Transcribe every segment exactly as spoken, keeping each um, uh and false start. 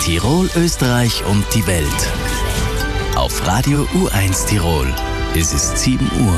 Tirol, Österreich und die Welt. Auf Radio U eins Tirol. Es ist sieben Uhr.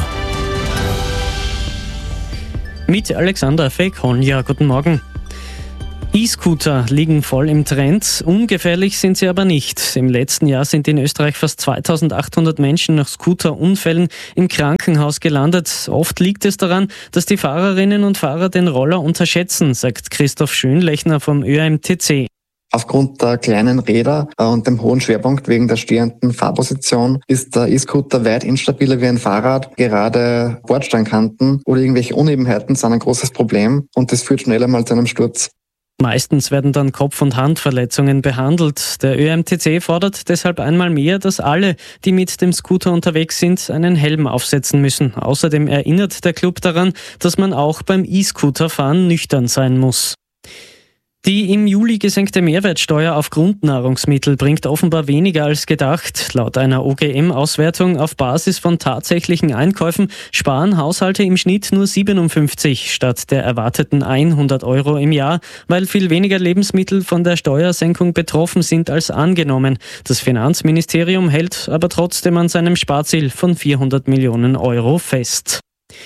Mit Alexander Fekonja, guten Morgen. E-Scooter liegen voll im Trend, ungefährlich sind sie aber nicht. Im letzten Jahr sind in Österreich fast zweitausendachthundert Menschen nach Scooterunfällen im Krankenhaus gelandet. Oft liegt es daran, dass die Fahrerinnen und Fahrer den Roller unterschätzen, sagt Christoph Schönlechner vom Ö A M T C. Aufgrund der kleinen Räder und dem hohen Schwerpunkt wegen der stehenden Fahrposition ist der E-Scooter weit instabiler wie ein Fahrrad. Gerade Bordsteinkanten oder irgendwelche Unebenheiten sind ein großes Problem und das führt schneller mal zu einem Sturz. Meistens werden dann Kopf- und Handverletzungen behandelt. Der Ö A M T C fordert deshalb einmal mehr, dass alle, die mit dem Scooter unterwegs sind, einen Helm aufsetzen müssen. Außerdem erinnert der Club daran, dass man auch beim E-Scooterfahren nüchtern sein muss. Die im Juli gesenkte Mehrwertsteuer auf Grundnahrungsmittel bringt offenbar weniger als gedacht. Laut einer O G M-Auswertung auf Basis von tatsächlichen Einkäufen sparen Haushalte im Schnitt nur siebenundfünfzig statt der erwarteten hundert Euro im Jahr, weil viel weniger Lebensmittel von der Steuersenkung betroffen sind als angenommen. Das Finanzministerium hält aber trotzdem an seinem Sparziel von vierhundert Millionen Euro fest.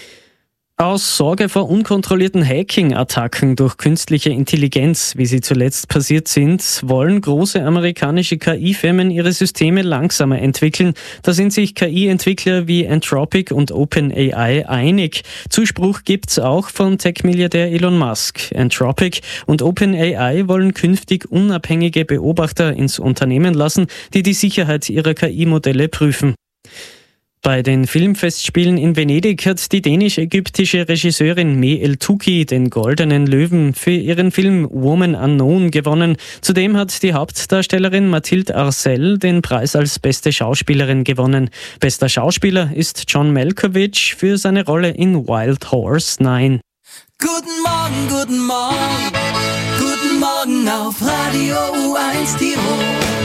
Aus Sorge vor unkontrollierten Hacking-Attacken durch künstliche Intelligenz, wie sie zuletzt passiert sind, wollen große amerikanische K I-Firmen ihre Systeme langsamer entwickeln. Da sind sich K I-Entwickler wie Anthropic und OpenAI einig. Zuspruch gibt's auch von Tech-Milliardär Elon Musk. Anthropic und OpenAI wollen künftig unabhängige Beobachter ins Unternehmen lassen, die die Sicherheit ihrer K I-Modelle prüfen. Bei den Filmfestspielen in Venedig hat die dänisch-ägyptische Regisseurin Me El-Touki den Goldenen Löwen für ihren Film Woman Unknown gewonnen. Zudem hat die Hauptdarstellerin Mathilde Arcel den Preis als beste Schauspielerin gewonnen. Bester Schauspieler ist John Malkovich für seine Rolle in Wild Horse neun. Guten Morgen, guten Morgen, guten Morgen auf Radio U eins Tirol.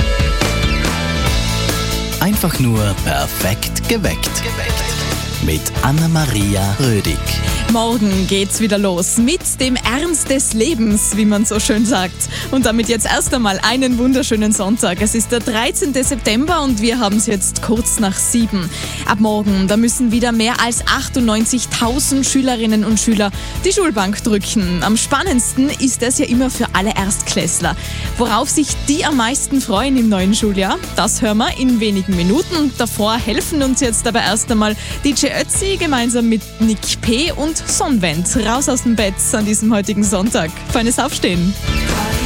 Einfach nur perfekt geweckt. Mit Anna-Maria Rödig. Morgen geht's wieder los mit dem Ernst des Lebens, wie man so schön sagt. Und damit jetzt erst einmal einen wunderschönen Sonntag. Es ist der dreizehnten September und wir haben es jetzt kurz nach sieben. Ab morgen, da müssen wieder mehr als achtundneunzigtausend Schülerinnen und Schüler die Schulbank drücken. Am spannendsten ist es ja immer für alle Erstklässler. Worauf sich die am meisten freuen im neuen Schuljahr, das hören wir in wenigen Minuten. Davor helfen uns jetzt aber erst einmal D J Ötzi gemeinsam mit Nick P. und Sonnenwend raus aus dem Bett an diesem heutigen Sonntag. Feines Aufstehen.